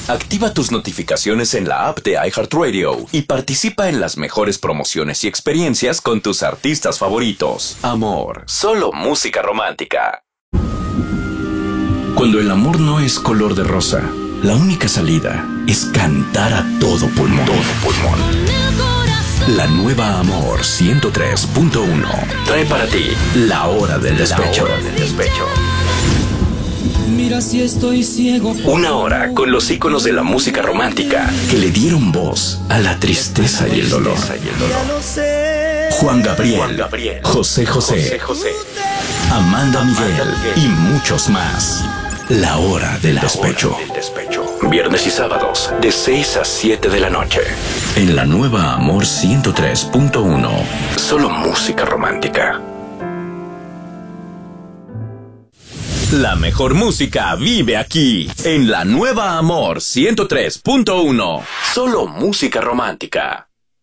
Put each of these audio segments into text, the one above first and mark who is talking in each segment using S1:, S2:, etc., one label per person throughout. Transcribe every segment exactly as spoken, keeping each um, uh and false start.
S1: Activa tus notificaciones en la app de iHeartRadio y participa en las mejores promociones y experiencias con tus artistas favoritos. Amor, solo música romántica. Cuando el amor no es color de rosa, la única salida es cantar a todo pulmón. Todo pulmón. La nueva Amor ciento tres punto uno trae para ti La Hora del Despecho. La Hora del Despecho.
S2: Mira si estoy ciego.
S1: Una hora con los íconos de la música romántica que le dieron voz a la tristeza y el dolor. Juan Gabriel, Juan Gabriel José José, José José, Amanda Miguel y muchos más. La Hora del Despecho. Hora del Despecho. Viernes y sábados de seis a siete de la noche. En la nueva Amor ciento tres punto uno. Solo música romántica. La mejor música vive aquí, en la nueva Amor ciento tres punto uno. Solo música romántica.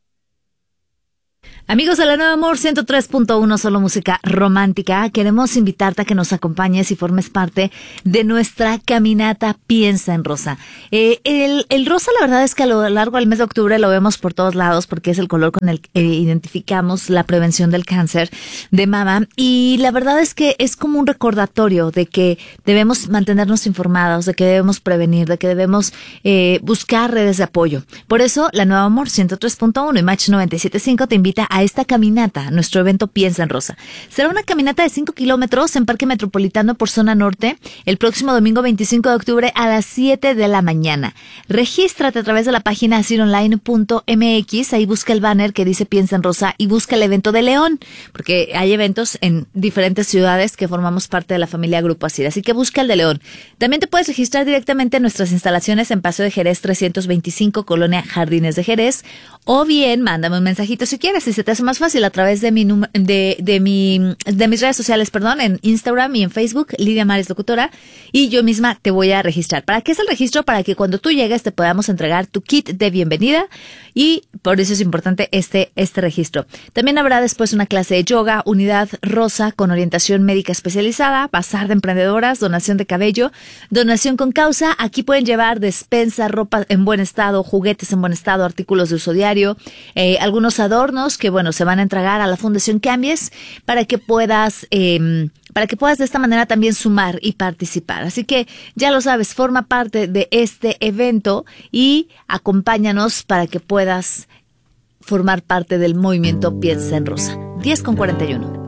S3: Amigos de la Nueva Amor ciento tres punto uno, solo música romántica, queremos invitarte a que nos acompañes y formes parte de nuestra caminata Piensa en Rosa. Eh, el, el rosa, la verdad es que a lo largo del mes de octubre lo vemos por todos lados porque es el color con el que eh, identificamos la prevención del cáncer de mama, y la verdad es que es como un recordatorio de que debemos mantenernos informados, de que debemos prevenir, de que debemos eh, buscar redes de apoyo. Por eso, la Nueva Amor ciento tres punto uno y Match noventa y siete punto cinco te invita a esta caminata, nuestro evento Piensa en Rosa. Será una caminata de cinco kilómetros en Parque Metropolitano por zona norte el próximo domingo veinticinco de octubre a las siete de la mañana. Regístrate a través de la página asir online punto m x, ahí busca el banner que dice Piensa en Rosa y busca el evento de León, porque hay eventos en diferentes ciudades que formamos parte de la familia Grupo Asir, así que busca el de León. También te puedes registrar directamente en nuestras instalaciones en Paseo de Jerez trescientos veinticinco, Colonia Jardines de Jerez, o bien mándame un mensajito si quieres, si se te hace más fácil, a través de mi de, de mi de mis redes sociales, perdón, en Instagram y en Facebook, Lidia Mares Locutora, y yo misma te voy a registrar. ¿Para qué es el registro? Para que cuando tú llegues te podamos entregar tu kit de bienvenida, y por eso es importante este este registro. También habrá después una clase de yoga, unidad rosa con orientación médica especializada, bazar de emprendedoras, donación de cabello, donación con causa. Aquí pueden llevar despensa, ropa en buen estado, juguetes en buen estado, artículos de uso diario, eh, algunos adornos que, bueno, se van a entregar a la Fundación Cambies para que puedas, eh, para que puedas de esta manera también sumar y participar. Así que ya lo sabes, forma parte de este evento y acompáñanos para que puedas formar parte del movimiento Piensa en Rosa. diez con cuarenta y uno.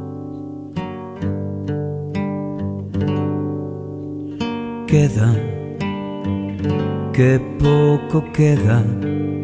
S2: Queda, que poco queda